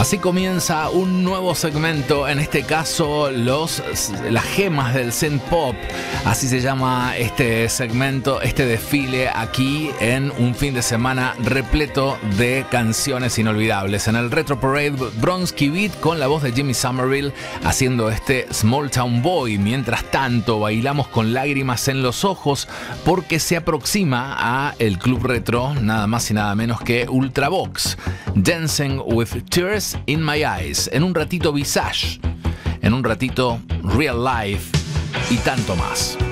Así comienza un nuevo segmento, en este caso las gemas del synth pop. Así se llama este segmento, este desfile aquí en un fin de semana repleto de canciones inolvidables. En el Retro Parade, Bronski Beat con la voz de Jimmy Somerville haciendo este Small Town Boy. Mientras tanto, bailamos con lágrimas en los ojos porque se aproxima a el Club Retro nada más y nada menos que Ultravox. Dancing with Tears in My Eyes. En un ratito Visage. En un ratito Real Life. Y tanto más.